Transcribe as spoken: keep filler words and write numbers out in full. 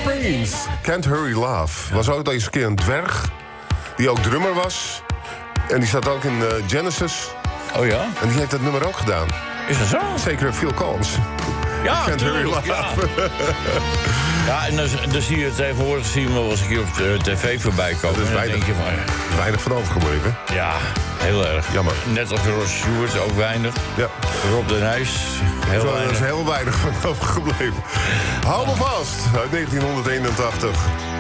Prince, Can't Hurry Love. Was ook deze keer een dwerg, die ook drummer was. En die zat ook in uh, Genesis. Oh ja? En die heeft dat nummer ook gedaan. Is dat zo? Zeker Phil Collins. Ja, Can't Hurry Love. Ja. Ja, en dan, dan zie je tegenwoordig zie je hem wel eens een keer op de tv voorbij komen. Dat is en dan weinig, denk je van, ja, weinig van overgebleven. ja, heel erg. Jammer. Net als Ross Stewart, ook weinig. Ja. Rob de Nijs, heel Zo, er weinig. is heel weinig van overgebleven. Hou me vast, uit negentien eenentachtig.